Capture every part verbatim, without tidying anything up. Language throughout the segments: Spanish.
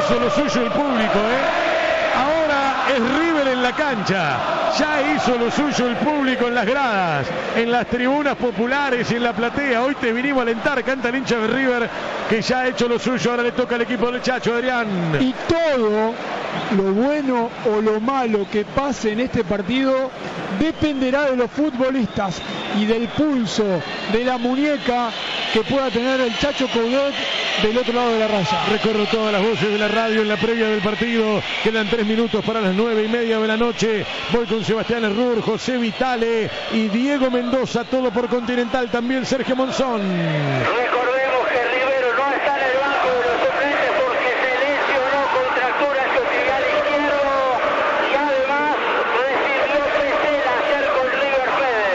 hizo lo suyo el público, ¿eh? Ahora es River en la cancha. Ya hizo lo suyo el público en las gradas, en las tribunas populares y en la platea. Hoy te vinimos a alentar, canta el hincha de River, que ya ha hecho lo suyo. Ahora le toca al equipo del Chacho, Adrián. Y todo lo bueno o lo malo que pase en este partido dependerá de los futbolistas y del pulso, de la muñeca que pueda tener el Chacho Coudet del otro lado de la raya. Recorro todas las voces de la radio en la previa del partido. Quedan tres minutos para las nueve y media de la noche. Voy con Sebastián Errur, José Vitale y Diego Mendoza, todo por Continental. También Sergio Monzón. Recordemos que Rivero no está en el banco de los suplentes porque se lesionó con fractura isquiotibial izquierdo y además recibió Pesela ayer con River Plate.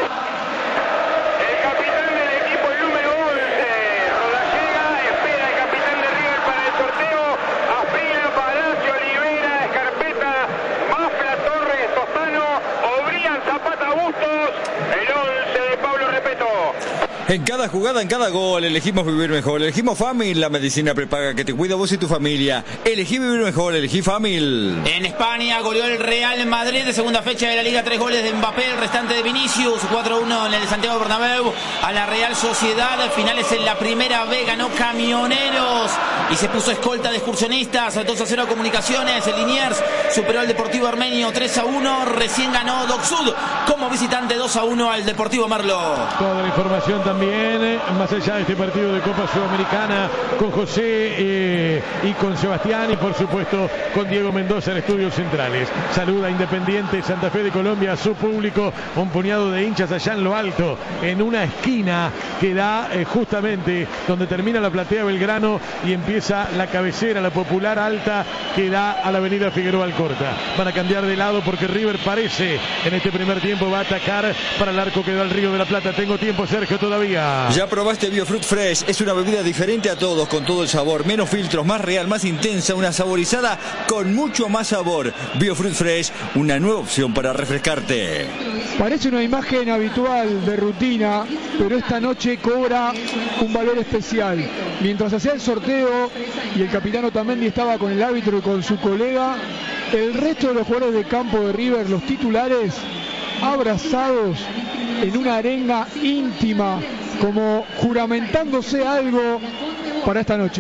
El capitán del equipo, el número once, Rodallega, espera el capitán de River para el sorteo. Afrila, Palacio, Olivera, Escarpeta, Mafra, Torres, Tostano, Obrian, Zapata, Bustos, el once de Pablo Repeto. En cada jugada, en cada gol, elegimos vivir mejor. Elegimos Famil, la medicina prepaga que te cuida vos y tu familia. Elegí vivir mejor, elegí Famil. En España goleó el Real Madrid de segunda fecha de la Liga, tres goles de Mbappé, el restante de Vinicius, cuatro uno en el de Santiago Bernabéu a la Real Sociedad. Finales en la primera B, ganó Camioneros y se puso escolta de Excursionistas, dos a cero Comunicaciones. El Liniers superó al Deportivo Armenio tres a uno, recién ganó Docsud como visitante dos a uno al Deportivo Merlo. Toda la información también También, más allá de este partido de Copa Sudamericana, con José eh, y con Sebastián y por supuesto con Diego Mendoza en Estudios Centrales. Saluda Independiente Santa Fe de Colombia a su público, un puñado de hinchas allá en lo alto, en una esquina que da eh, justamente donde termina la platea Belgrano y empieza la cabecera, la popular alta que da a la avenida Figueroa Alcorta. Van a cambiar de lado porque River parece en este primer tiempo va a atacar para el arco que da al Río de la Plata. Tengo tiempo, Sergio, todavía. Ya probaste Biofruit Fresh, es una bebida diferente a todos, con todo el sabor, menos filtros, más real, más intensa, una saborizada con mucho más sabor. Biofruit Fresh, una nueva opción para refrescarte. Parece una imagen habitual de rutina, pero esta noche cobra un valor especial. Mientras hacía el sorteo y el capitán Otamendi estaba con el árbitro y con su colega, el resto de los jugadores de campo de River, los titulares, abrazados en una arenga íntima, como juramentándose algo para esta noche.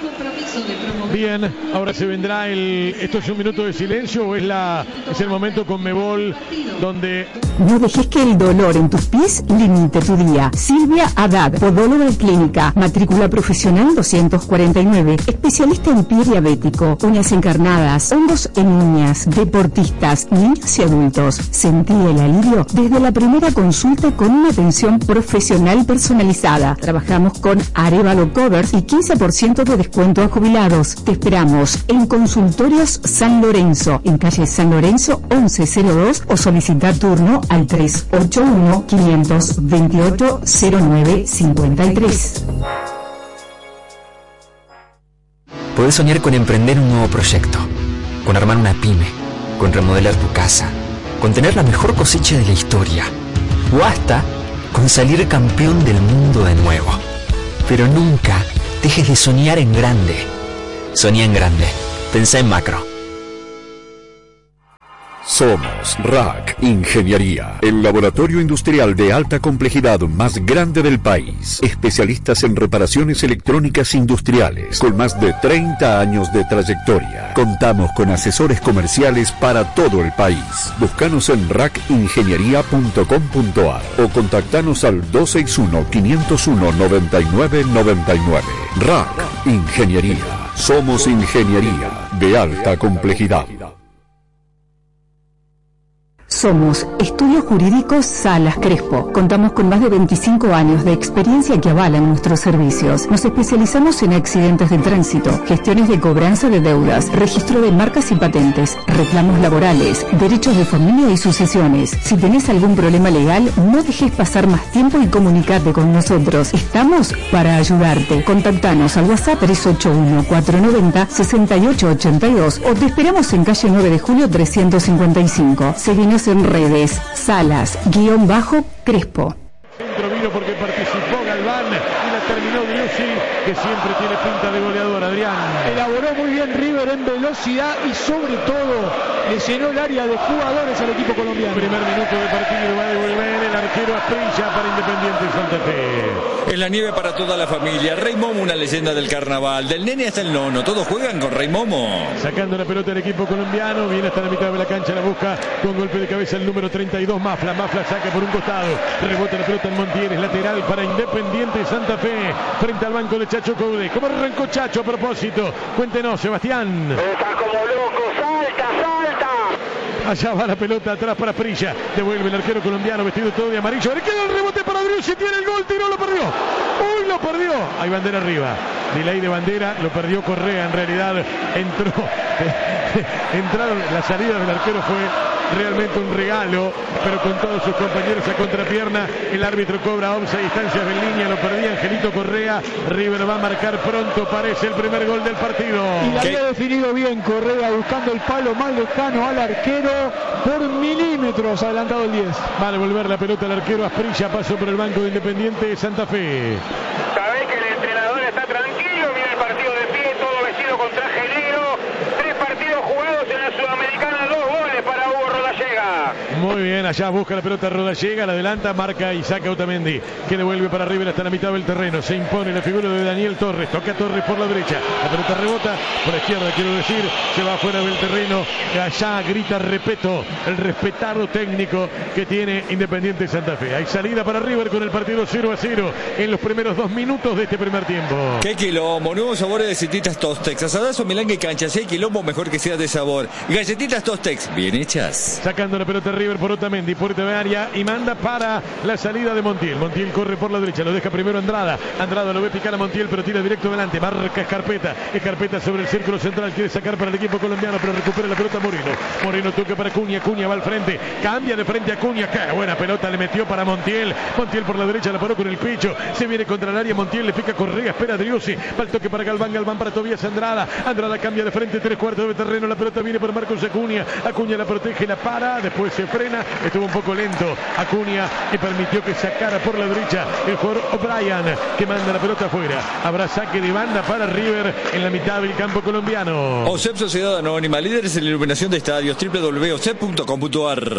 Bien, ahora se vendrá el... ¿Esto es un minuto de silencio o es la es el momento Conmebol donde... No dejes que el dolor en tus pies limite tu día. Silvia Haddad, podóloga clínica, matrícula profesional doscientos cuarenta y nueve, especialista en pie diabético, uñas encarnadas, hongos en uñas, deportistas, niños y adultos. Sentí el alivio desde la primera consulta con una atención profesional personalizada. Trabajamos con Arevalo Covers y quince por ciento de descuento a jubilados. Te esperamos en Consultorios San Lorenzo, en calle San Lorenzo once cero dos, o solicita turno al tres ocho uno, cinco dos ocho, cero nueve cinco tres. Podés soñar con emprender un nuevo proyecto, con armar una pyme, con remodelar tu casa, con tener la mejor cosecha de la historia, o hasta con salir campeón del mundo de nuevo. Pero nunca dejes de soñar en grande. Soñá en grande. Pensá en macro. Somos R A C Ingeniería, el laboratorio industrial de alta complejidad más grande del país. Especialistas en reparaciones electrónicas industriales, con más de treinta años de trayectoria. Contamos con asesores comerciales para todo el país. Búscanos en rac ingeniería punto com punto a r o contactanos al dos seis uno, cinco cero uno, nueve nueve nueve nueve. R A C Ingeniería. Somos ingeniería de alta complejidad. Somos Estudios Jurídicos Salas Crespo. Contamos con más de veinticinco años de experiencia que avalan nuestros servicios. Nos especializamos en accidentes de tránsito, gestiones de cobranza de deudas, registro de marcas y patentes, reclamos laborales, derechos de familia y sucesiones. Si tenés algún problema legal, no dejes pasar más tiempo y comunicate con nosotros. Estamos para ayudarte. Contactanos al WhatsApp tres ocho uno, cuatro nueve cero, seis ocho ocho dos o te esperamos en calle nueve de julio trescientos cincuenta y cinco. Seguinos en redes, Salas, guión bajo, Crespo. Centro vino porque participó Galván y la terminó terminó Driussi, que siempre tiene pinta de goleador. Adrián. Elaboró muy bien River en velocidad y sobre todo le llenó el área de jugadores al equipo colombiano. Primer minuto de partido, va a devolver el arquero Asprilla para Independiente Santa Fe. En la nieve para toda la familia. Rey Momo, una leyenda del carnaval. Del nene hasta el nono, todos juegan con Rey Momo. Sacando la pelota del equipo colombiano, viene hasta la mitad de la cancha, la busca con golpe de cabeza el número treinta y dos, Mafla. Mafla saca por un costado, rebota la pelota en Montiel, es lateral para Independiente Santa Fe, frente al banco de Chacho Coudet. ¿Cómo arrancó Chacho a propósito? Cuéntenos, Sebastián. Está como loco, salta, salta. Allá va la pelota atrás para Asprilla. Devuelve el arquero colombiano vestido todo de amarillo. Le queda el rebote para Driussi. Tiene el gol, tiró, lo perdió. Uy, lo perdió. Hay bandera arriba. Delay de bandera. Lo perdió Correa. En realidad entró. Entraron. La salida del arquero fue realmente un regalo, pero con todos sus compañeros a contrapierna. El árbitro cobra once distancias en línea. Lo perdía Angelito Correa. River va a marcar pronto. Parece el primer gol del partido. Y la había definido bien Correa, buscando el palo más lejano al arquero. Por milímetros adelantado el diez. Va a devolver la pelota al arquero Asprilla. Paso por el banco de Independiente Santa Fe. Sabés que el entrenador está tranquilo. Mira el partido de pie, todo vestido con traje negro. Tres partidos jugados en la Sudamericana, dos goles para Hugo Rodallega. Muy bien, allá busca la pelota Rodallega, la adelanta, marca y saca Otamendi, que devuelve para River hasta la mitad del terreno. Se impone la figura de Daniel Torres, toca Torres por la derecha, la pelota rebota por la izquierda, quiero decir, se va fuera del terreno. Allá grita respeto, el respetado técnico que tiene Independiente Santa Fe. Hay salida para River con el partido cero a cero en los primeros dos minutos de este primer tiempo. Qué quilombo, nuevos sabores de galletitas Tostex, asadazo, milanga y cancha. Si hay quilombo, mejor que sea de sabor. Galletitas Tostex, bien hechas. Sacando la pelota River por Otamendi, puerta de área y manda para la salida de Montiel. Montiel corre por la derecha, lo deja primero Andrada. Andrada lo ve picar a Montiel, pero tira directo adelante. Marca Escarpeta. Escarpeta sobre el círculo central, quiere sacar para el equipo colombiano, pero recupera la pelota Moreno. Moreno toca para Cunha, Cunha va al frente, cambia de frente a Cunha. Qué buena pelota le metió para Montiel. Montiel por la derecha la paró con el pecho. Se viene contra el área, Montiel le pica Correa, espera a Driussi. Va el toque para Galván, Galván para Tobías Andrada. Andrada cambia de frente, tres cuartos de terreno. La pelota viene por Marcos Acuña. Acuña la protege, la para, después se frena. Estuvo un poco lento Acuña y permitió que sacara por la derecha el jugador O'Brien, que manda la pelota afuera. Habrá saque de banda para River en la mitad del campo colombiano. OSEP Sociedad Anónima, líderes en iluminación de estadios, doble u doble u doble u punto osep punto com punto ar.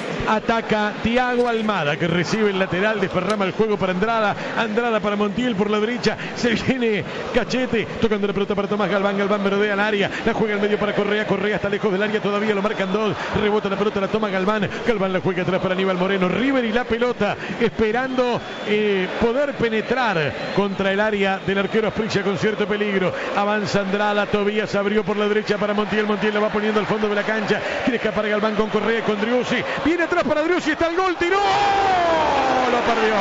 Ataca Thiago Almada, que recibe el lateral, desparrama el juego para Andrada. Andrada para Montiel por la derecha. Se viene Cachete, tocando la pelota para Tomás Galván. Galván merodea al área, la juega al medio para Correa. Correa está lejos del área, todavía lo marcan dos. Rebota la pelota, la toma Galván. Galván la juega atrás para Aníbal Moreno. River y la pelota, esperando eh, poder penetrar contra el área del arquero Asprilla con cierto peligro. Avanza Andrada, Tobías abrió por la derecha para Montiel. Montiel la va poniendo al fondo de la cancha. Quiere escapar Galván con Correa y con Driussi. Viene atrás para Driussi, está el gol, tiró. Lo perdió.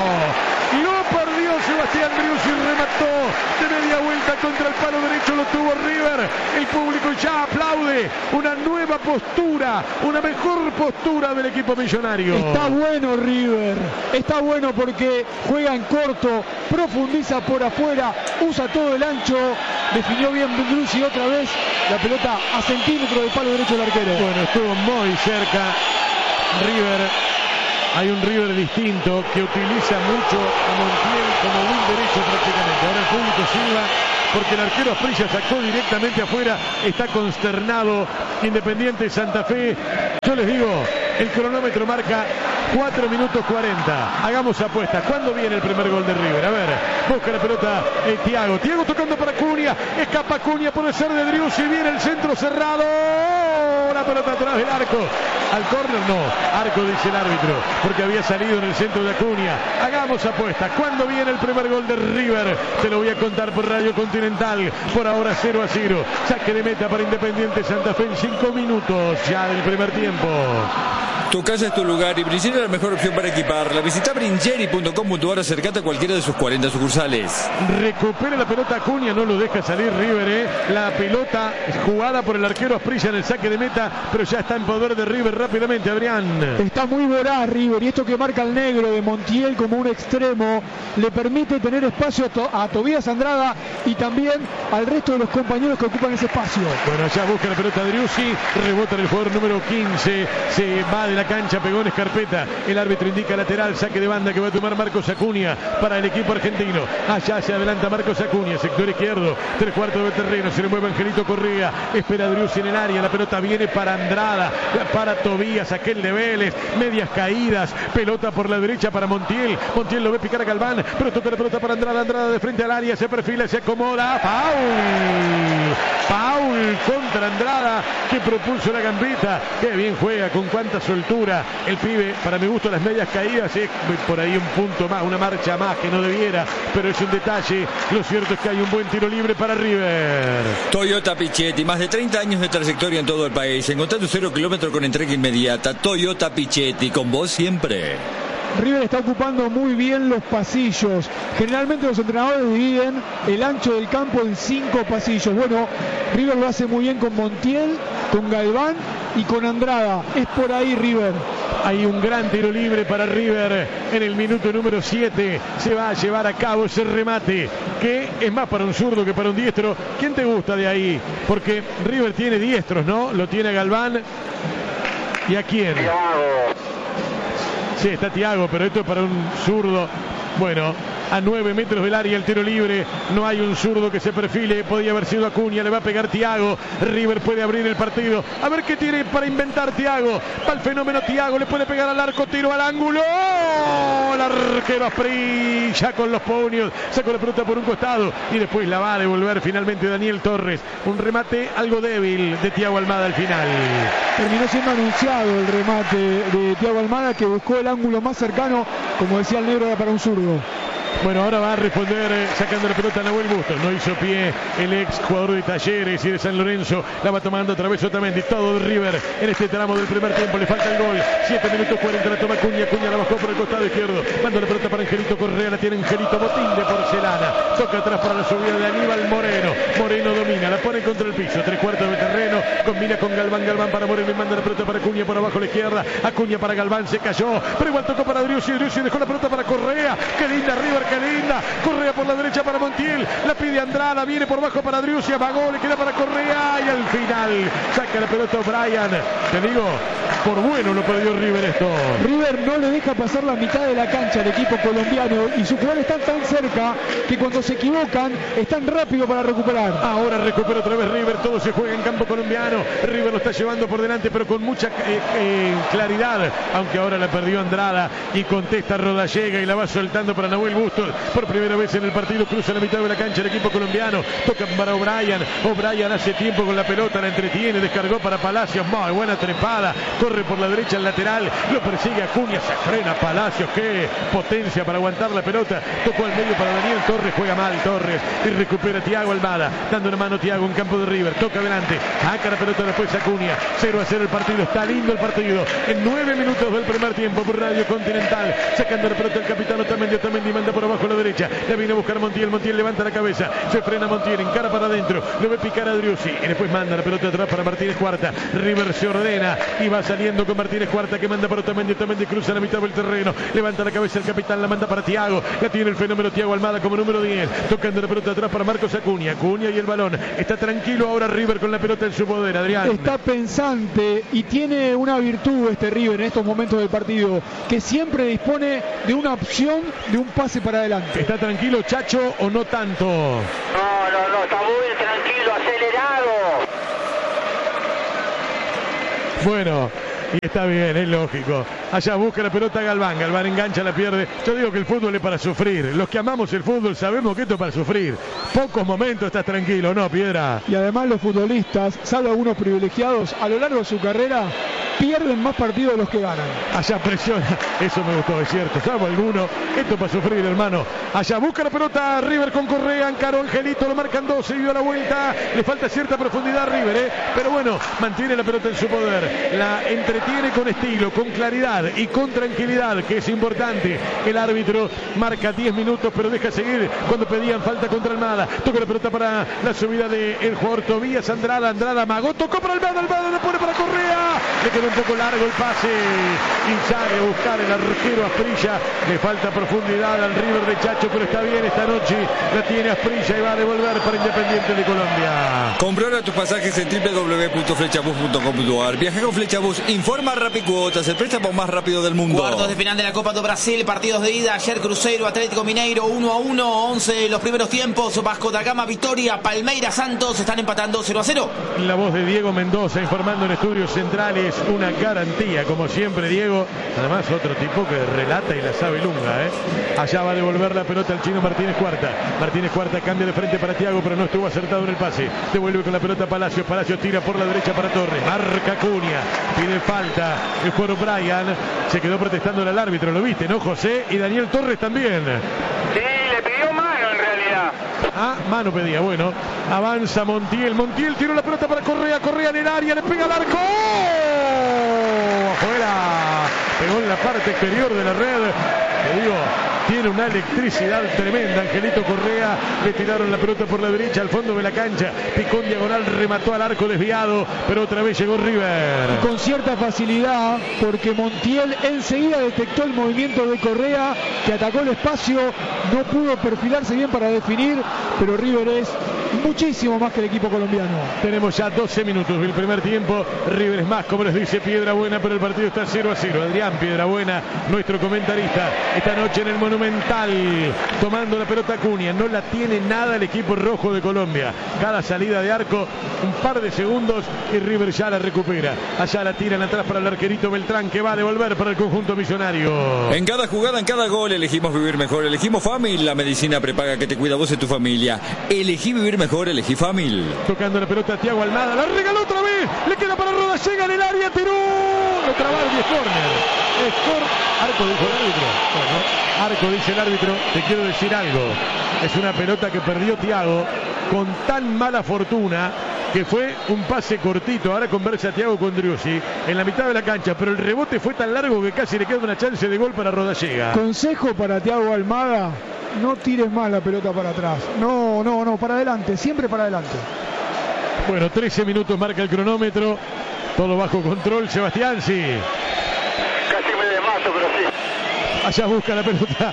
Lo perdió Sebastián Driussi, remató de media vuelta contra el palo derecho, lo tuvo River. El público ya aplaude una nueva postura, una mejor postura del equipo millonario. Está bueno River, está bueno porque juega en corto, profundiza por afuera, usa todo el ancho, definió bien Driussi otra vez, la pelota a centímetro del palo derecho del arquero. Bueno, estuvo muy cerca River. Hay un River distinto que utiliza mucho a Montiel como wing derecho prácticamente. Ahora el público silba porque el arquero Asprilla sacó directamente afuera. Está consternado Independiente Santa Fe. Yo les digo, el cronómetro marca cuatro minutos cuarenta. Hagamos apuestas. ¿Cuándo viene el primer gol de River? A ver, busca la pelota eh, Thiago. Thiago tocando para Cunha. Escapa Cunha, puede ser de Driussi. Viene el centro cerrado. La pelota atrás del arco. Al córner no. Arco dice el árbitro, porque había salido en el centro de Acuña. Hagamos apuestas. ¿Cuándo viene el primer gol de River? Te lo voy a contar por Radio Continental. Por ahora cero a cero. Saque de meta para Independiente Santa Fe en cinco minutos ya del primer tiempo. Tu casa es tu lugar y Bringeri es la mejor opción para equiparla. Visita bringeri punto com punto ar, acercate a cualquiera de sus cuarenta sucursales. Recupera la pelota Acuña, no lo deja salir River, ¿eh? La pelota jugada por el arquero Asprilla en el saque de meta, pero ya está en poder de River rápidamente, Adrián. Está muy voraz River y esto que marca el negro de Montiel como un extremo le permite tener espacio a, to a Tobías Andrada y también al resto de los compañeros que ocupan ese espacio. Bueno, ya busca la pelota Driussi, rebota en el jugador número quince, se va de la cancha, pegó en escarpeta. El árbitro indica lateral, saque de banda que va a tomar Marcos Acuña para el equipo argentino. Allá se adelanta Marcos Acuña, sector izquierdo, tres cuartos de terreno, se le mueve Angelito Correa, espera Driussi en el área, la pelota viene para Andrada, para Tobías, aquel de Vélez, medias caídas, pelota por la derecha para Montiel, Montiel lo ve picar a Galván, pero toca la pelota para Andrada, Andrada de frente al área, se perfila, se acomoda, ¡foul! ¡Foul contra Andrada, que propulsó la gambeta! ¡Qué bien juega, con cuánta soltura! El pibe, para mi gusto, las medias caídas es por ahí un punto más, una marcha más que no debiera, pero es un detalle. Lo cierto es que hay un buen tiro libre para River. Toyota Pichetti, más de treinta años de trayectoria en todo el país. Encontrá tu cero kilómetro con entrega inmediata. Toyota Pichetti, con vos siempre. River está ocupando muy bien los pasillos. Generalmente los entrenadores dividen el ancho del campo en cinco pasillos. Bueno, River lo hace muy bien con Montiel, con Galván y con Andrada. Es por ahí River. Hay un gran tiro libre para River en el minuto número siete. Se va a llevar a cabo ese remate, que es más para un zurdo que para un diestro. ¿Quién te gusta de ahí? Porque River tiene diestros, ¿no? Lo tiene a Galván. ¿Y a quién? Sí, está Thiago, pero esto es para un zurdo. Bueno, a nueve metros del área el tiro libre. No hay un zurdo que se perfile. Podía haber sido Acuña. Le va a pegar Thiago. River puede abrir el partido. A ver qué tiene para inventar Thiago. Va el fenómeno Thiago. Le puede pegar al arco. Tiro al ángulo. ¡Oh! El arquero Asprilla con los puños. Sacó la pelota por un costado. Y después la va a devolver finalmente Daniel Torres. Un remate algo débil de Thiago Almada al final. Terminó siendo anunciado el remate de Thiago Almada, que buscó el ángulo más cercano. Como decía el negro, era para un zurdo. Bueno, ahora va a responder eh, sacando la pelota a Nahuel Bustos. No hizo pie el ex jugador de Talleres y de San Lorenzo. La va tomando otra vez Otamendi. Todo de River en este tramo del primer tiempo. Le falta el gol. siete minutos cuarenta. La toma Acuña. Acuña la bajó por el costado izquierdo. Manda la pelota para Angelito Correa. La tiene Angelito. Botín de porcelana. Toca atrás para la subida de Aníbal Moreno. Moreno domina. La pone contra el piso. Tres cuartos de terreno. Combina con Galván. Galván para Moreno. Y manda la pelota para Acuña por abajo a la izquierda. Acuña para Galván. Se cayó. Pero igual tocó para Driussi. Driussi dejó la pelota para Correa. Qué linda River. Qué linda. Correa por la derecha para Montiel. La pide Andrada. Viene por bajo para Driussi. Amagó. Le queda para Correa. Y al final saca la pelota O'Brien. Te digo, por bueno lo perdió River esto. River no le deja pasar la mitad de la cancha al equipo colombiano. Y sus jugadores están tan cerca que cuando se equivocan están rápido para recuperar. Ahora recupera otra vez River. Todo se juega en campo colombiano. River lo está llevando por delante, pero con mucha eh, eh, claridad. Aunque ahora la perdió Andrada. Y contesta Rodallega y la va soltando para Nahuel Bustos. Por primera vez en el partido cruza la mitad de la cancha el equipo colombiano. Toca para O'Brien. O'Brien hace tiempo con la pelota, la entretiene, descargó para Palacios. Muy buena trepada. Corre por la derecha el lateral. Lo persigue Acuña. Se frena Palacios. Qué potencia para aguantar la pelota. Tocó al medio para Daniel Torres. Juega mal Torres. Y recupera Thiago Almada. Dando una mano Thiago en campo de River. Toca adelante. Saca la pelota después Acuña. cero a cero el partido. Está lindo el partido. En nueve minutos del primer tiempo por Radio Continental. Sacando la pelota el capitán Otamendi. Otamendi manda por abajo a la derecha. La viene a buscar Montiel. Montiel levanta la cabeza. Se frena Montiel. Encara para adentro. Lo ve picar a Driussi. Y después manda la pelota atrás para Martínez Cuarta. River se ordena. Y va saliendo con Martínez Cuarta, que manda para Otamendi. Otamendi cruza la mitad del terreno. Levanta la cabeza el capitán. La manda para Thiago. La tiene el fenómeno Thiago Almada como número diez. Tocando la pelota atrás para Marcos Acuña. Acuña y el balón. Está tranquilo ahora River con la pelota en su poder. Adrián. Está pensante y tiene una virtud este River en estos momentos del partido, que siempre dispone de una opción de un pase para adelante. ¿Está tranquilo Chacho o no tanto? No, no, no, está muy tranquilo, acelerado. Bueno, y está bien, es lógico. Allá busca la pelota Galván. Galván engancha, la pierde. Yo digo que el fútbol es para sufrir. Los que amamos el fútbol sabemos que esto es para sufrir. Pocos momentos estás tranquilo, ¿no, Piedra? Y además los futbolistas, salvo algunos privilegiados, a lo largo de su carrera pierden más partidos de los que ganan. Allá presiona. Eso me gustó, es cierto. Salvo alguno. Esto es para sufrir, hermano. Allá busca la pelota River con Correa. Encaró Angelito. Lo marcan dos. Se dio la vuelta. Le falta cierta profundidad a River, ¿eh? Pero bueno, mantiene la pelota en su poder. La entretiene con estilo, con claridad y con tranquilidad, que es importante. El árbitro marca diez minutos, pero deja seguir cuando pedían falta contra Almada. Toca la pelota para la subida del jugador Tobías. Andrada. Andrada amagó. Tocó para Almada. Almada la pone para Correa. Le quedó un poco largo el pase y sale a buscar el arquero Asprilla. Le falta profundidad al River de Chacho, pero está bien esta noche. La tiene Asprilla y va a devolver para Independiente de Colombia. Compra ahora tus pasajes en doble u doble u doble u punto flechabus punto com punto a r. Viaja con Flechabus, informa Rapicuotas, el préstamo más rápido del mundo. Cuartos de final de la Copa do Brasil, partidos de ida. Ayer Cruzeiro, Atlético Mineiro uno a uno, once los primeros tiempos. Vasco da Gama, Vitória, Palmeiras, Santos están empatando cero a cero. La voz de Diego Mendoza informando en Estudios Centrales, una garantía, como siempre Diego, además otro tipo que relata y la sabe lunga, ¿eh? Allá va a devolver la pelota al chino Martínez Cuarta. Martínez Cuarta cambia de frente para Thiago, pero no estuvo acertado en el pase. Devuelve con la pelota Palacios, Palacios tira por la derecha para Torres, marca Cunha, pide falta, el jugador Brian, se quedó protestando al árbitro, lo viste, ¿no, José? Y Daniel Torres también. Sí, le pidió mano en realidad. Ah, mano pedía, bueno, avanza Montiel, Montiel tiró la pelota para Correa, Correa en el área, le pega al arco, ¡oh! Afuera, pegó en la parte exterior de la red, te digo, tiene una electricidad tremenda. Angelito Correa, le tiraron la pelota por la derecha al fondo de la cancha, picó en diagonal, remató al arco desviado, pero otra vez llegó River. Con cierta facilidad, porque Montiel enseguida detectó el movimiento de Correa, que atacó el espacio, no pudo perfilarse bien para definir, pero River es muchísimo más que el equipo colombiano. Tenemos ya doce minutos del primer tiempo, River es más, como les dice Piedrabuena, pero el partido está cero a cero. Adrián Piedrabuena, nuestro comentarista, esta noche en el Monumental, tomando la pelota Cunha, no la tiene nada el equipo rojo de Colombia. Cada salida de arco, un par de segundos y River ya la recupera. Allá la tiran atrás para el arquerito Beltrán, que va a devolver para el conjunto millonario. En cada jugada, en cada gol, elegimos vivir mejor. Elegimos Famil, la medicina prepaga que te cuida vos y tu familia. Elegí vivir mejor, elegí Famil. Tocando la pelota Thiago Almada, la regaló otra vez, le queda para Roda, llega en el área, tiró, lo trabaron y es córner. Es córner, arco dijo el árbitro. Bueno, arco dice el árbitro, te quiero decir algo. Es una pelota que perdió Thiago con tan mala fortuna que fue un pase cortito. Ahora conversa Thiago con Driussi en la mitad de la cancha, pero el rebote fue tan largo que casi le queda una chance de gol para Rodallega. Consejo para Thiago Almada: no tires más la pelota para atrás. No, no, no, para adelante, siempre para adelante. Bueno, trece minutos marca el cronómetro, todo bajo control. Sebastián, sí. Casi me desmayo, pero sí. Allá busca la pelota.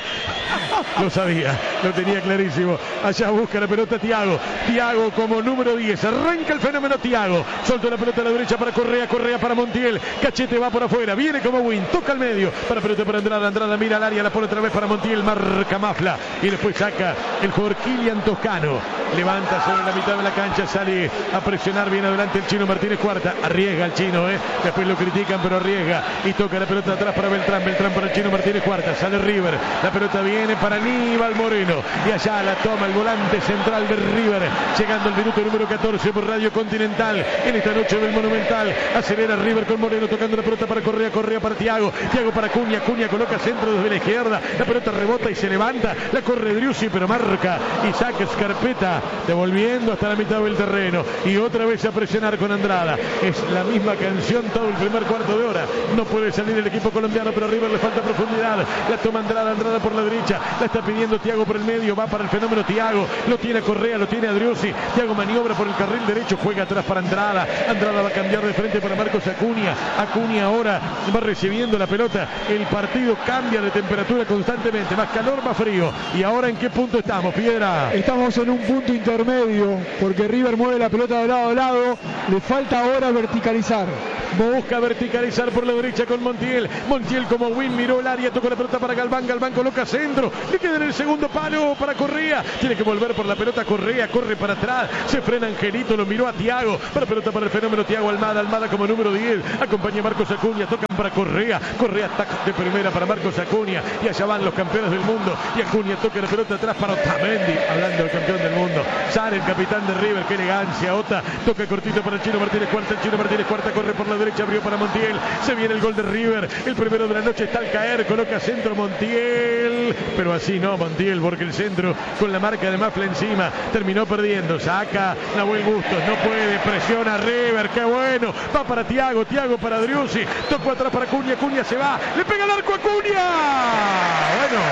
Lo sabía, lo tenía clarísimo. Allá busca la pelota Thiago. Thiago como número diez. Arranca el fenómeno Thiago. Solta la pelota a la derecha para Correa. Correa para Montiel. Cachete va por afuera. Viene como win. Toca al medio. Para pelota para Andrada. Andrada mira al área. La pone otra vez para Montiel. Marca Mafla. Y después saca el jugador Kylian Toscano. Levanta sobre la mitad de la cancha. Sale a presionar bien adelante el chino Martínez Cuarta. Arriesga el chino, ¿eh? Después lo critican, pero arriesga. Y toca la pelota atrás para Beltrán. Beltrán para el chino Martínez Cuarta. Sale River. La pelota viene para Aníbal Moreno. Y allá la toma el volante central de River. Llegando al minuto número catorce por Radio Continental. En esta noche del Monumental. Acelera River con Moreno. Tocando la pelota para Correa. Correa para Thiago. Thiago para Cunha. Cunha coloca centro desde la izquierda. La pelota rebota y se levanta. La corre Driussi, pero marca. Y saca Scarpetta. Devolviendo hasta la mitad del terreno. Y otra vez a presionar con Andrada. Es la misma canción todo el primer cuarto de hora. No puede salir el equipo colombiano, pero a River le falta profundidad. La toma Andrada. Andrada por la derecha. La está pidiendo Thiago por el medio. Va para el fenómeno Thiago. Lo tiene Correa. Lo tiene Driussi. Thiago maniobra por el carril derecho. Juega atrás para Andrada. Andrada va a cambiar de frente para Marcos Acuña. Acuña ahora va recibiendo la pelota. El partido cambia de temperatura constantemente. Más calor, más frío. ¿Y ahora en qué punto estamos, Piedra? Estamos en un punto intermedio, porque River mueve la pelota de lado a lado. Le falta ahora verticalizar. Busca verticalizar por la derecha con Montiel. Montiel como win miró el área, tocó la pelota para Galván. Galván coloca centro. Le queda en el segundo palo para Correa. Tiene que volver por la pelota Correa. Corre para atrás. Se frena Angelito. Lo miró a Thiago. Para pelota para el fenómeno Thiago Almada. Almada como número diez. Acompaña a Marcos Acuña. Tocan para Correa. Correa ataca de primera para Marcos Acuña. Y allá van los campeones del mundo. Y Acuña toca la pelota atrás para Otamendi. Hablando del campeón del mundo. Sale el capitán de River. Qué elegancia. Ota toca cortito para el chino Martínez Cuarta. El chino Martínez Cuarta corre por la derecha. Abrió para Montiel. Se viene el gol de River. El primero de la noche está al caer. Coloca centro Montiel. Pero así no Montiel, porque el centro con la marca de Mafla encima terminó perdiendo. Saca Nahuel Bustos. No puede. Presiona River. Qué bueno. Va para Thiago. Thiago para Driussi. Tocó atrás para Cunha. Cunha se va. Le pega el arco a Cunha. Bueno.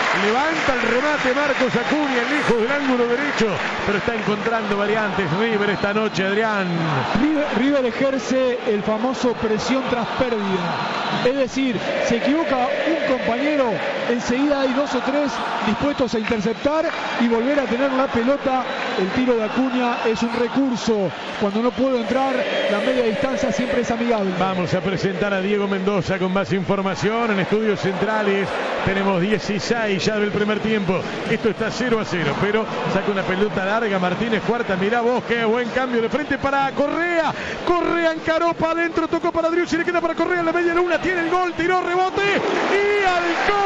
Levanta el remate Marcos Acuña, lejos del ángulo derecho, pero está encontrando variantes River esta noche, Adrián. River, River ejerce el famoso presión tras pérdida. Es decir, se equivoca un compañero, enseguida hay dos o tres dispuestos a interceptar y volver a tener la pelota. El tiro de Acuña es un recurso. Cuando no puedo entrar, la media distancia siempre es amigable. Vamos a presentar a Diego Mendoza con más información en Estudios Centrales. Tenemos dieciséis ya del primer tiempo. Esto está cero a cero, pero saca una pelota larga Martínez Cuarta. Mirá vos, qué buen cambio de frente para Correa. Correa encaró para adentro, tocó para Driussi, le queda para Correa en la media luna. Tiene el gol, tiró, rebote y al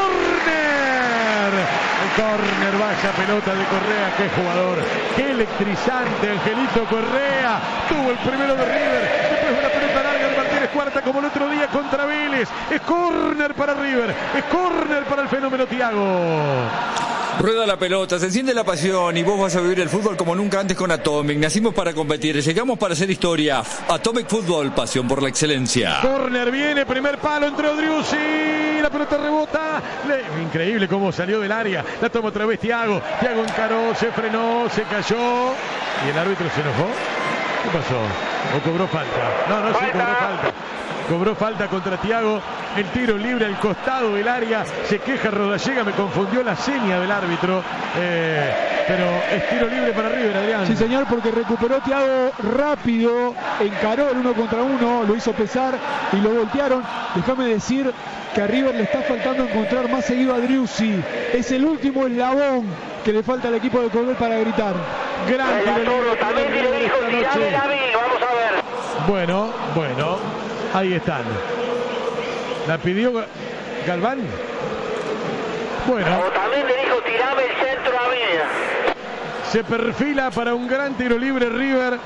córner. El córner, vaya pelota de Correa. Qué jugador, qué electrizante Angelito Correa. Tuvo el primero de River, después una pelota larga de Martínez Cuarta como el otro día contra Vélez. Es córner para River, es córner para el fenómeno Thiago. Rueda la pelota, se enciende la pasión y vos vas a vivir el fútbol como nunca antes con Atomic. Nacimos para competir, llegamos para hacer historia. Atomic Fútbol, pasión por la excelencia. Córner viene, primer palo entre Driussi, la pelota rebota. Le... Increíble cómo salió del área. La toma otra vez Thiago. Thiago encaró, se frenó, se cayó. ¿Y el árbitro se enojó? ¿Qué pasó? ¿O cobró falta? No, no, sí, cobró falta. Cobró falta contra Thiago. El tiro libre al costado del área. Se queja Rodallega, me confundió la seña del árbitro. Eh, pero es tiro libre para River, Adrián. Sí, señor, porque recuperó Thiago rápido. Encaró el uno contra uno. Lo hizo pesar y lo voltearon. Déjame decir que a River le está faltando encontrar más seguido a Driussi. Es el último eslabón que le falta al equipo de Colbert para gritar. Gran tiro libre para River esta noche. Vamos a ver. Bueno, bueno. Ahí están. La pidió Galván. Bueno. O también le dijo tirame el centro a mí. Se perfila para un gran tiro libre River.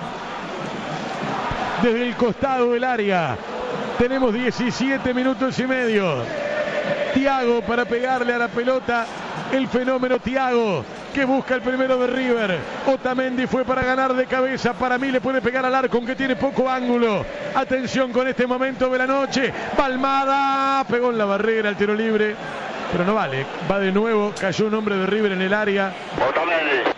Desde el costado del área. Tenemos diecisiete minutos y medio. Thiago para pegarle a la pelota. El fenómeno Thiago, que busca el primero de River. Otamendi fue para ganar de cabeza. Para mí le puede pegar al arco, aunque tiene poco ángulo. Atención con este momento de la noche. Palmada, pegó en la barrera el tiro libre, pero no vale. Va de nuevo, cayó un hombre de River en el área. Otamendi.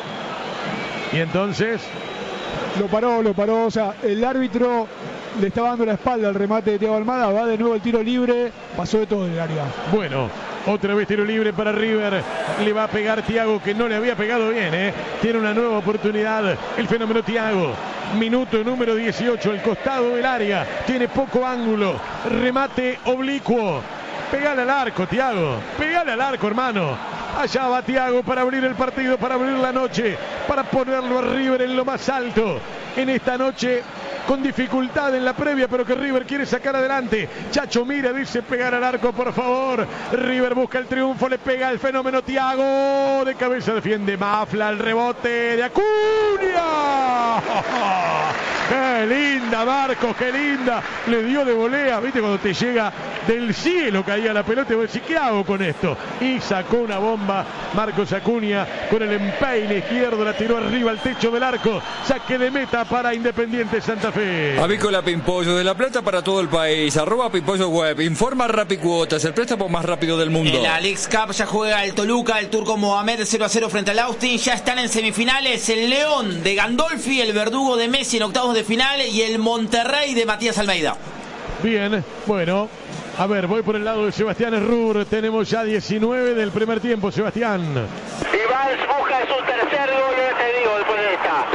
Y entonces Lo paró, lo paró. O sea, el árbitro le estaba dando la espalda al remate de Thiago Almada. Va de nuevo el tiro libre. Pasó de todo en el área. Bueno, otra vez tiro libre para River. Le va a pegar Thiago, que no le había pegado bien, ¿eh? Tiene una nueva oportunidad. El fenómeno Thiago. Minuto número dieciocho, el costado del área. Tiene poco ángulo. Remate oblicuo. Pegale al arco, Thiago. Pegale al arco, hermano. Allá va Thiago para abrir el partido, para abrir la noche, para ponerlo a River en lo más alto. En esta noche, con dificultad en la previa, pero que River quiere sacar adelante. Chacho Mira dice pegar al arco, por favor. River busca el triunfo, le pega el fenómeno Thiago. De cabeza defiende Mafla, el rebote de Acuña. ¡Qué linda, Marcos! ¡Qué linda! Le dio de volea. ¿Viste cuando te llega del cielo caía la pelota? Y vos decís, ¿qué hago con esto? Y sacó una bomba Marcos Acuña con el empeine izquierdo. La tiró arriba al techo del arco. Saque de meta para Independiente Santa Fe. Avícola Pimpollo, de La Plata para todo el país. Arroba Pimpollo Web. Informa Rapicuotas, el préstamo más rápido del mundo. En la Leagues Cup ya juega el Toluca, el turco Mohamed cero a cero frente al Austin. Ya están en semifinales el León de Gandolfi, el verdugo de Messi en octavos de final y el Monterrey de Matías Almeida. Bien, bueno. A ver, voy por el lado de Sebastián Errur. Tenemos ya diecinueve del primer tiempo, Sebastián. Iván busca su tercer gol, ya te digo, después de esta.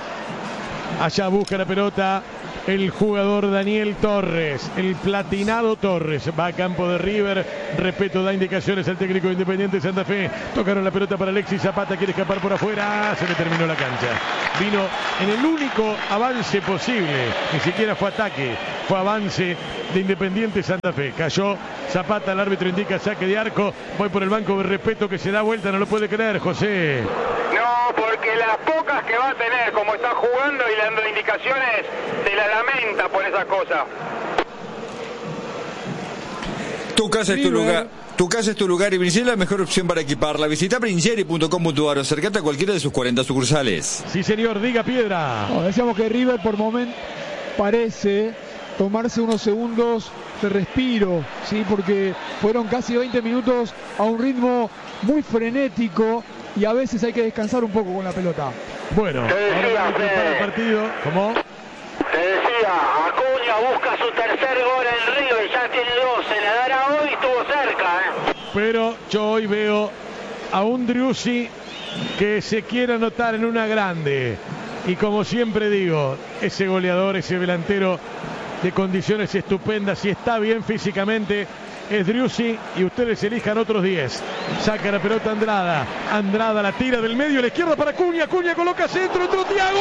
Allá busca la pelota el jugador Daniel Torres, el platinado Torres. Va a campo de River. Respeto, da indicaciones al técnico de Independiente Santa Fe. Tocaron la pelota para Alexis Zapata, quiere escapar por afuera. Se le terminó la cancha. Vino en el único avance posible. Ni siquiera fue ataque, fue avance de Independiente Santa Fe. Cayó Zapata, el árbitro indica saque de arco. Voy por el banco de respeto que se da vuelta, no lo puede creer, José. No, porque las pocas que va a tener, como está jugando y dando indicaciones, se la lamenta por esas cosas. Tu casa es tu lugar. Tu casa es tu lugar y Brincheri es la mejor opción para equiparla. Visita brincheri punto com punto a r o acercate a cualquiera de sus cuarenta sucursales. Sí, señor, diga Piedra. No, decíamos que River por momento parece tomarse unos segundos de respiro, ¿sí? Porque fueron casi veinte minutos a un ritmo muy frenético y a veces hay que descansar un poco con la pelota. Bueno, Te decía, ahora Fede. para el partido, ¿cómo? Te decía, Acuña busca su tercer gol en River, ya tiene dos, se la dará hoy, estuvo cerca, ¿eh? Pero yo hoy veo a un Driussi que se quiere anotar en una grande. Y como siempre digo, ese goleador, ese delantero de condiciones estupendas y está bien físicamente, es Driussi, y ustedes elijan otros diez. Saca la pelota Andrada. Andrada la tira del medio a la izquierda para Acuña. Acuña coloca centro, entró Thiago.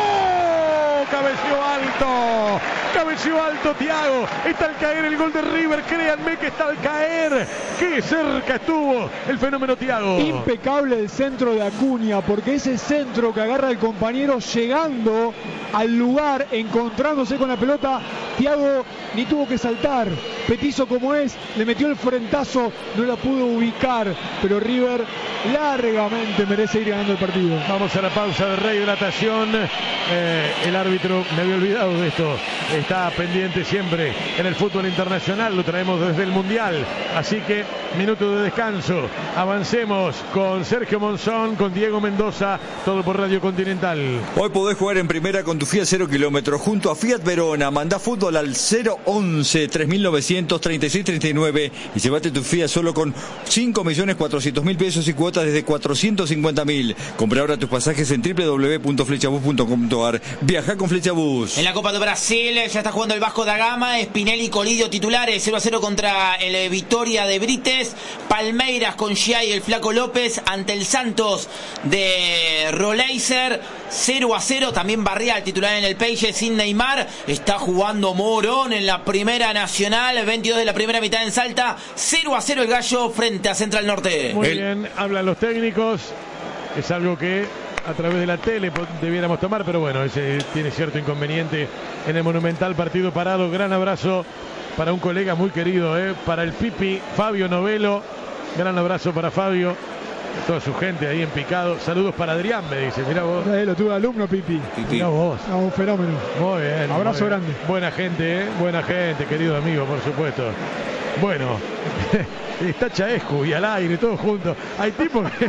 Cabeció alto. Cabeció alto Thiago. Está al caer el gol de River. Créanme que está al caer. Qué cerca estuvo el fenómeno Thiago. Impecable el centro de Acuña, porque ese centro que agarra el compañero llegando al lugar, encontrándose con la pelota, Thiago ni tuvo que saltar. Petizo como es, le metió el frentazo, no la pudo ubicar, pero River largamente merece ir ganando el partido. Vamos a la pausa de rehidratación. Eh, el árbitro, me había olvidado de esto, está pendiente siempre en el fútbol internacional, lo traemos desde el Mundial, así que minuto de descanso. Avancemos con Sergio Monzón, con Diego Mendoza, todo por Radio Continental. Hoy podés jugar en primera con tu Fiat cero kilómetros junto a Fiat Verona. Mandá fútbol al cero once, tres mil novecientos treinta y seis treinta y nueve y llévate tu Fiat solo con cinco millones cuatrocientos mil pesos y cuotas desde cuatrocientos cincuenta mil. Compra ahora tus pasajes en doble u doble u doble u punto flechabus punto com punto a r. Viaja con Flechabus. En la Copa de Brasil ya está jugando el Vasco da Gama. Spinelli y Colidio titulares, cero a cero contra el Vitória de Brites. Palmeiras con Gia y el Flaco López ante el Santos de Roleiser, cero a cero. También Barrial titular en el Peixe sin Neymar. Está jugando Morón en la Primera Nacional, veintidós de la primera mitad en Salta, cero a cero el Gallo frente a Central Norte. Muy El... bien, hablan los técnicos, es algo que a través de la tele debiéramos tomar, pero bueno, ese tiene cierto inconveniente en el Monumental, partido parado. Gran abrazo para un colega muy querido, ¿eh? Para el Pipi, Fabio Novelo, gran abrazo para Fabio, toda su gente ahí en Picado. Saludos para Adrián, me dice, mirá vos. Eh, lo tuve alumno, Pipi. Mirá vos. Ah, un fenómeno. Muy bien. Abrazo muy bien. grande. Buena gente, ¿eh? Buena gente, querido amigo, por supuesto. Bueno, está Chaescu y al aire, todos juntos. Hay tipos que...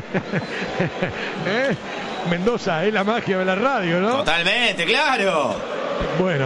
¿Eh? Mendoza, es la magia de la radio, ¿no? Totalmente, claro. Bueno.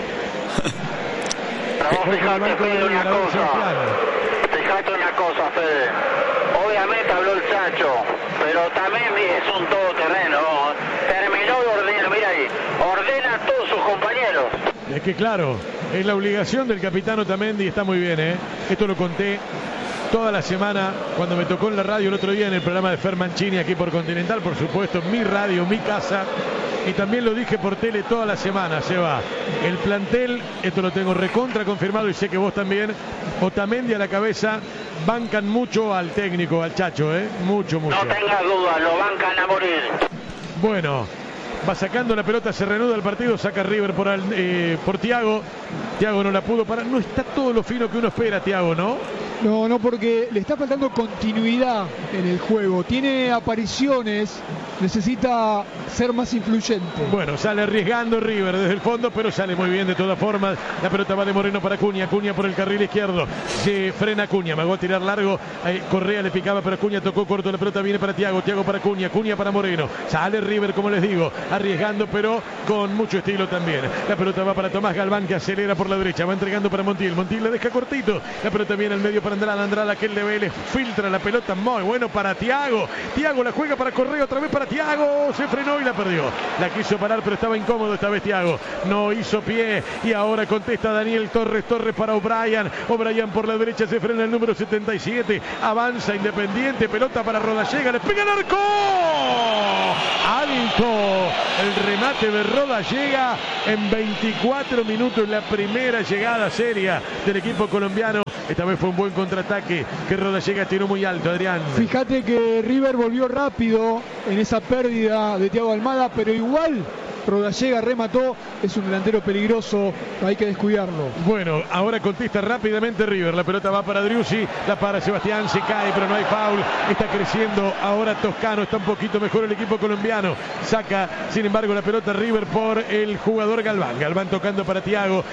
Pero vos fijate, Fede, una cosa. Fijate una cosa, Fede. Obviamente habló el Chacho, pero también es un todoterreno. Terminó de ordenar, mira ahí, ordena a todos sus compañeros. Es que claro, es la obligación del capitán Otamendi, está muy bien, ¿eh? Esto lo conté toda la semana cuando me tocó en la radio el otro día en el programa de Fer Mancini aquí por Continental, por supuesto, mi radio, mi casa. Y también lo dije por tele toda la semana, Seba. El plantel, esto lo tengo recontra confirmado y sé que vos también, Otamendi a la cabeza, bancan mucho al técnico, al Chacho, ¿eh? Mucho, mucho. No tengas dudas, lo bancan a morir. Bueno, va sacando la pelota, se reanuda el partido, saca River por, al, eh, por Thiago. Thiago no la pudo parar. No está todo lo fino que uno espera, Thiago, ¿no? No, no, porque le está faltando continuidad en el juego. Tiene apariciones, necesita ser más influyente. Bueno, sale arriesgando River desde el fondo, pero sale muy bien de todas formas. La pelota va de Moreno para Acuña. Acuña por el carril izquierdo. Se frena Acuña. Magó a tirar largo. Eh, Correa le picaba, pero Acuña tocó corto. La pelota viene para Thiago. Thiago para Acuña. Acuña para Moreno. Sale River, como les digo, arriesgando, pero con mucho estilo también. La pelota va para Tomás Galván, que acelera por la derecha. Va entregando para Montiel. Montiel le deja cortito. La pelota viene al medio para Andrada. Andrada, que el de Vélez filtra la pelota. Muy bueno para Thiago. Thiago la juega para Correa. Otra vez para Thiago. Se frenó y la perdió. La quiso parar, pero estaba incómodo esta vez Thiago. No hizo pie. Y ahora contesta Daniel Torres. Torres para O'Brien. O'Brien por la derecha. Se frena el número setenta y siete. Avanza Independiente. Pelota para Rodallega. Le pega el arco. Alto. El remate de Rodallega en veinticuatro minutos. La primera llegada seria del equipo colombiano. Esta vez fue un buen contraataque que Rodallega tiró muy alto, Adrián. Fíjate que River volvió rápido en esa pérdida de Thiago Almada, pero igual Rodallega remató, es un delantero peligroso, hay que descuidarlo. Bueno, ahora contesta rápidamente River, la pelota va para Driussi, la para Sebastián, se cae, pero no hay foul, está creciendo ahora Toscano, está un poquito mejor el equipo colombiano, saca sin embargo la pelota River por el jugador Galván, Galván tocando para Thiago,